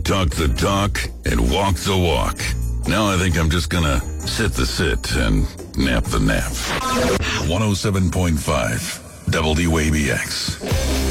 talk the talk and walk the walk. Now I think I'm just gonna sit the sit and nap the nap. 107.5 WABX.